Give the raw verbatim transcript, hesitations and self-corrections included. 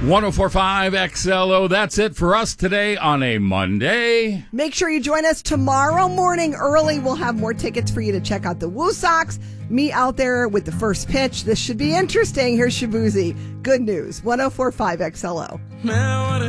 one oh four point five X L O. That's it for us today on a Monday. Make sure you join us tomorrow morning early. We'll have more tickets for you to check out the Woo Sox. Meet out there with the first pitch. This should be interesting. Here's Shabuzi. Good news. one oh four point five X L O. Man, what a